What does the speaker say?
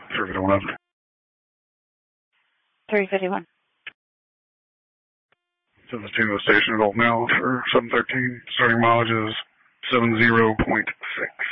351 up. 351. So the team of the station at Old Mill for 713. Starting mileage is 70.6.